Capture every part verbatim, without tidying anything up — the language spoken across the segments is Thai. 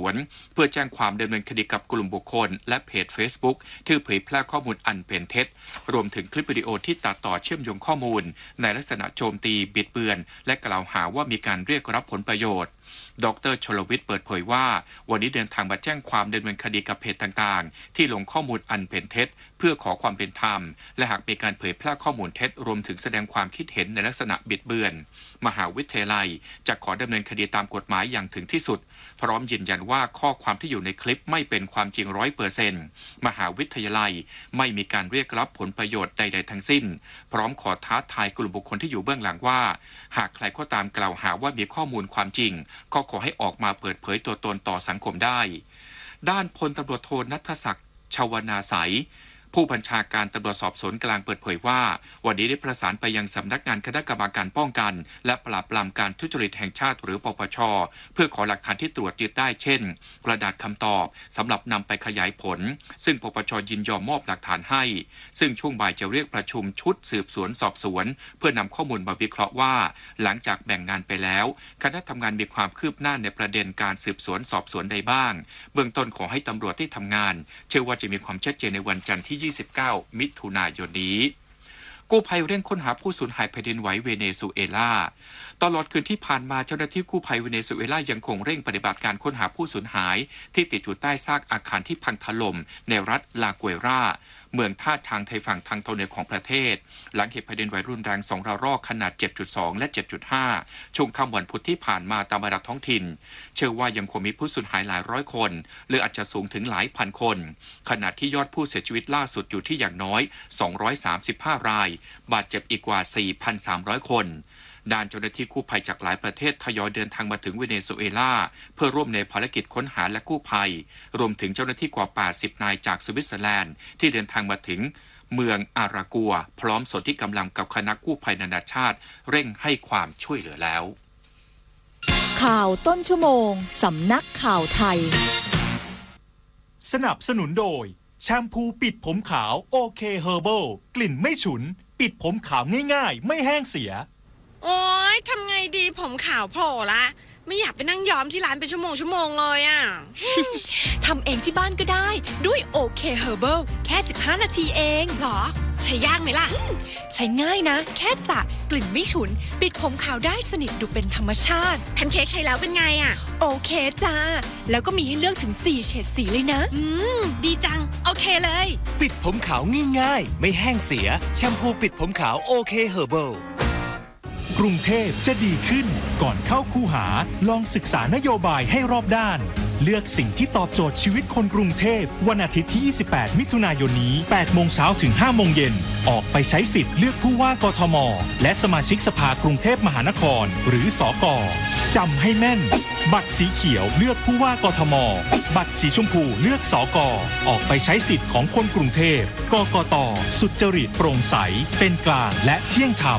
วนเพื่อแจ้งความดำเนินคดีกับกลุ่มบุคคลและเพจ Facebook ที่เผยแพร่ข้อมูลอันเป็นเท็จรวมถึงคลิปวิดีโอที่ตัดต่อเชื่อมโยงข้อมูลในลักษณะโจมตีบิดเบือนและกล่าวหาว่ามีการเรียกรับผลประโยชน์ดร.ชลวิทย์เปิดเผยว่าวันนี้เดินทางมาแจ้งความดำเนินคดีกับเพจต่างๆที่ลงข้อมูลอันเป็นเท็จเพื่อขอความเป็นธรรมและหากมีการเผยแพร่ข้อมูลเท็จรวมถึงแสดงความคิดเห็นในลักษณะบิดเบือนมหาวิทยาลัยจะขอดำเนินคดีตามกฎหมายอย่างถึงที่สุดพร้อมยืนยันว่าข้อความที่อยู่ในคลิปไม่เป็นความจริง ร้อยเปอร์เซ็นต์ มหาวิทยาลัยไม่มีการเรียกรับผลประโยชน์ใดๆทั้งสิ้นพร้อมขอท้าทายกลุ่มบุคคลที่อยู่เบื้องหลังว่าหากใครก็ตามกล่าวหาว่ามีข้อมูลความจริงก็ขอให้ออกมาเปิดเผยตัวตนต่อสังคมได้ด้านพลตำรวจโทณัฐศักดิ์ชวนาไสยผู้บัญชาการตำรวจสอบสวนกลางเปิดเผยว่าวันนี้ได้ประสานไปยังสำนักงานคณะกรรมการป้องกันและปราบปรามการทุจริตแห่งชาติหรือปปช.เพื่อขอหลักฐานที่ตรวจยึดได้เช่นกระดาษคำตอบสำหรับนำไปขยายผลซึ่งปปช.ยินยอมมอบหลักฐานให้ซึ่งช่วงบ่ายจะเรียกประชุมชุดสืบสวนสอบสวนเพื่อนำข้อมูลมาวิเคราะห์ว่าหลังจากแบ่งงานไปแล้วคณะทำงานมีความคืบหน้าในประเด็นการสืบสวนสอบสวนใดบ้างเบื้องต้นขอให้ตำรวจที่ทำงานเชื่อว่าจะมีความชัดเจนในวันจันทร์ที่ยี่สิบเก้ามิถุนายนนี้กู้ภัยเร่งค้นหาผู้สูญหายแผ่นดินไหวเวเนซุเอลาตลอดคืนที่ผ่านมาเจ้าหน้าที่กู้ภัยเวเนซุเอลายังคงเร่งปฏิบัติการค้นหาผู้สูญหายที่ติดอยู่ใต้ซากอาคารที่พังถล่มในรัฐลากัวราเมืองท่าทางไทยฝั่งทางตะวันออกของประเทศหลังเหตุแผ่นดินไหวรุนแรงสองระลอกขนาด เจ็ดจุดสอง และ เจ็ดจุดห้า ช่วงค่ำวันพุธที่ผ่านมาตามระดับท้องถิ่นเชื่อว่ายังคงมีผู้สูญหายหลายร้อยคนหรืออาจจะสูงถึงหลายพันคนขณะที่ยอดผู้เสียชีวิตล่าสุดอยู่ที่อย่างน้อยสองร้อยสามสิบห้ารายบาดเจ็บอีกกว่า สี่พันสามร้อย คนด้านเจ้าหน้าที่กู้ภัยจากหลายประเทศทยอยเดินทางมาถึงเวเนซุเอลาเพื่อร่วมในภารกิจค้นหาและกู้ภัยรวมถึงเจ้าหน้าที่กว่าแปดสิบนายจากสวิตเซอร์แลนด์ที่เดินทางมาถึงเมืองอารากัวพร้อมส่วนที่กำลังกับคณะกู้ภัยนานาชาติเร่งให้ความช่วยเหลือแล้วข่าวต้นชั่วโมงสำนักข่าวไทยสนับสนุนโดยแชมพูปิดผมขาวโอเคเฮอร์เบิลกลิ่นไม่ฉุนปิดผมขาวง่ายๆไม่แห้งเสียโอ๊ยทำไงดีผมขาวโผล่ละไม่อยากไปนั่งย้อมที่ร้านเป็นชั่วโมงชั่วโมงเลยอ่ะทำเองที่บ้านก็ได้ด้วยโอเคเฮอร์เบิลแค่สิบห้านาทีเองหรอใช้ยากไหมล่ะใช้ง่ายนะแค่สระกลิ่นไม่ฉุนปิดผมขาวได้สนิทดูเป็นธรรมชาติแพนเค้กใช้แล้วเป็นไงอ่ะโอเคจ้าแล้วก็มีให้เลือกถึงสี่เฉดสีเลยนะอืมดีจังโอเคเลยปิดผมขาวง่ายๆไม่แห้งเสียแชมพูปิดผมขาวโอเคเฮอร์เบิลกรุงเทพจะดีขึ้นก่อนเข้าคูหาลองศึกษานโยบายให้รอบด้านเลือกสิ่งที่ตอบโจทย์ชีวิตคนกรุงเทพวันอาทิตย์ที่ยี่สิบแปดมิถุนายนนี้แปดโมงเช้าถึงห้าโมงเย็นออกไปใช้สิทธิ์เลือกผู้ว่ากทมและสมาชิกสภากรุงเทพมหานครหรือสก.จำให้แม่นบัตรสีเขียวเลือกผู้ว่ากทมบัตรสีชมพูเลือกสก.ออกไปใช้สิทธิ์ของคนกรุงเทพกกต.สุจริตโปร่งใสเป็นกลางและเที่ยงธรรม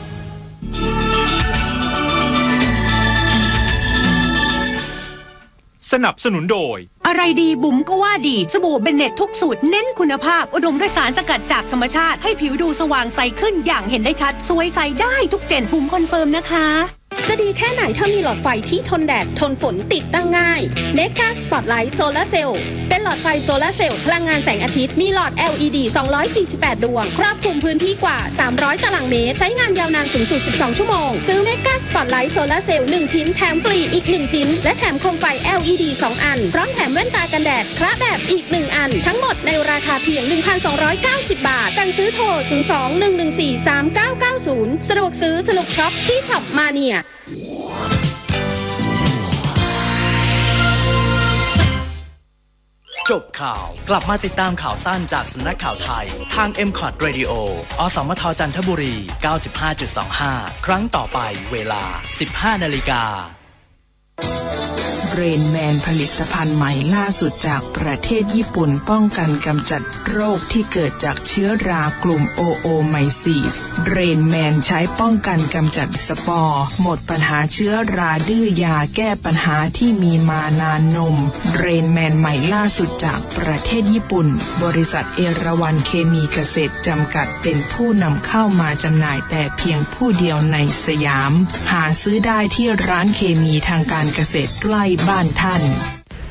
สนับสนุนโดยอะไรดีบุ๋มก็ว่าดีสบู่เบนเน็ตทุกสูตรเน้นคุณภาพอุดมด้วยสารสกัดจากธรรมชาติให้ผิวดูสว่างใสขึ้นอย่างเห็นได้ชัดสวยใสได้ทุกเจนบุ๋มคอนเฟิร์มนะคะจะดีแค่ไหนถ้ามีหลอดไฟที่ทนแดดทนฝนติดตั้งง่าย Mega Spotlight Solar Cell เป็นหลอดไฟโซลาร์เซลล์พลังงานแสงอาทิตย์มีหลอด แอล อี ดี สองร้อยสี่สิบแปด ดวงครอบคลุมพื้นที่กว่าสามร้อยตารางเมตรใช้งานยาวนานสูงสุดสิบสองชั่วโมงซื้อ Mega Spotlight Solar Cell หนึ่งชิ้นแถมฟรีอีกหนึ่งชิ้นและแถมโคมไฟ แอล อี ดี สองอันพร้อมแถมแว่นตากันแดดคละแบบอีกหนึ่งอันทั้งหมดในราคาเพียง หนึ่งพันสองร้อยเก้าสิบ บาทสั่งซื้อโทรศูนย์ สอง หนึ่ง หนึ่ง สี่ สาม เก้า เก้า ศูนย์สะดวกซื้อสนุกช็อปที่ช็อปมาเนียจบข่าวกลับมาติดตามข่าวสั้นจากสำนักข่าวไทยทาง เอ็ม คอท Radio อสมทจันทบุรี เก้าสิบห้าจุดสองห้า ครั้งต่อไปเวลา สิบห้านาฬิกาเรนแมนผลิตภัณฑ์ใหม่ล่าสุดจากประเทศญี่ปุ่นป้องกันกำจัดโรคที่เกิดจากเชื้อรากลุ่มโอโอไมซีสเรนแมนใช้ป้องกันกำจัดสปอร์หมดปัญหาเชื้อราดื้อยาแก้ปัญหาที่มีมานานนมเรนแมนใหม่ล่าสุดจากประเทศญี่ปุ่นบริษัทเอราวัณเคมีเกษตรจำกัดเป็นผู้นำเข้ามาจำหน่ายแต่เพียงผู้เดียวในสยามหาซื้อได้ที่ร้านเคมีทางการเกษตรใกล้บ้านท่าน